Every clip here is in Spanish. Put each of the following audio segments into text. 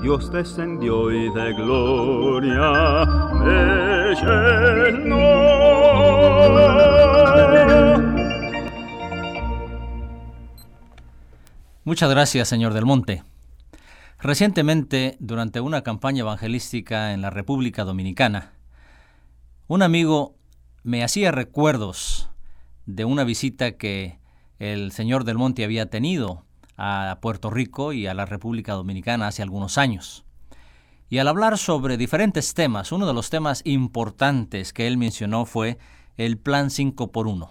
Dios descendió y de gloria me llenó. Muchas gracias, señor Del Monte. Recientemente, durante una campaña evangelística en la República Dominicana, un amigo me hacía recuerdos de una visita que el señor Del Monte había tenido a Puerto Rico y a la República Dominicana hace algunos años. Y al hablar sobre diferentes temas, uno de los temas importantes que él mencionó fue el Plan 5x1.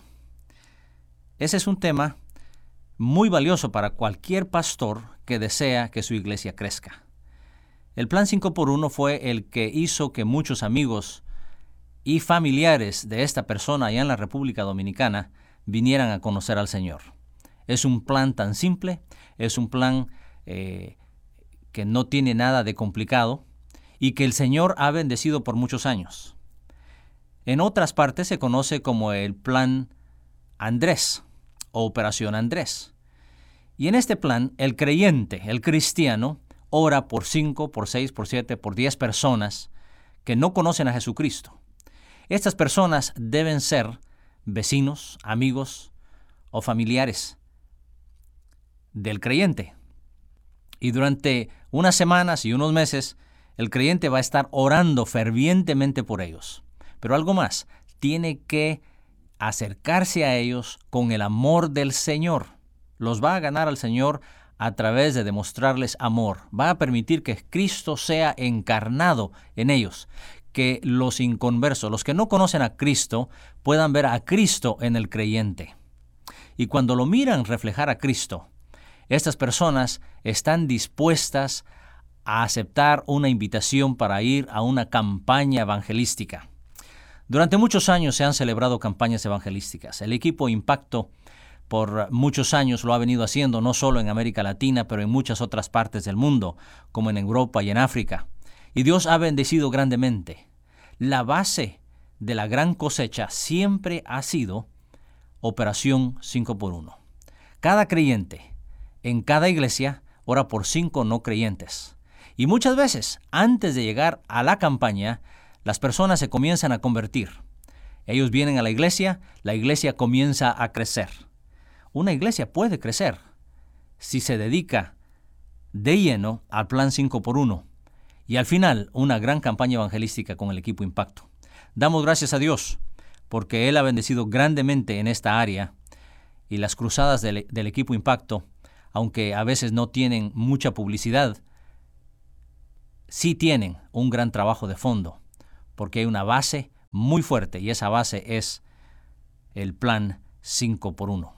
Ese es un tema muy valioso para cualquier pastor que desea que su iglesia crezca. El Plan 5x1 fue el que hizo que muchos amigos y familiares de esta persona allá en la República Dominicana vinieran a conocer al Señor. Es un plan tan simple, es un plan que no tiene nada de complicado y que el Señor ha bendecido por muchos años. En otras partes se conoce como el Plan Andrés o Operación Andrés. Y en este plan, el creyente, el cristiano, ora por 5, por 6, por 7, por 10 personas que no conocen a Jesucristo. Estas personas deben ser vecinos, amigos o familiares del creyente. Y durante unas semanas y unos meses, el creyente va a estar orando fervientemente por ellos. Pero algo más, tiene que acercarse a ellos con el amor del Señor. Los va a ganar al Señor a través de demostrarles amor. Va a permitir que Cristo sea encarnado en ellos. Que los inconversos, los que no conocen a Cristo, puedan ver a Cristo en el creyente. Y cuando lo miran reflejar a Cristo, estas personas están dispuestas a aceptar una invitación para ir a una campaña evangelística. Durante muchos años se han celebrado campañas evangelísticas. El equipo Impacto por muchos años lo ha venido haciendo, no solo en América Latina, pero en muchas otras partes del mundo, como en Europa y en África. Y Dios ha bendecido grandemente. La base de la gran cosecha siempre ha sido Operación 5x1. Cada creyente en cada iglesia ora por 5 no creyentes. Y muchas veces, antes de llegar a la campaña, las personas se comienzan a convertir. Ellos vienen a la iglesia comienza a crecer. Una iglesia puede crecer si se dedica de lleno al plan 5x1 y al final una gran campaña evangelística con el equipo Impacto. Damos gracias a Dios porque Él ha bendecido grandemente en esta área y las cruzadas del equipo Impacto, aunque a veces no tienen mucha publicidad, sí tienen un gran trabajo de fondo porque hay una base muy fuerte y esa base es el plan 5x1.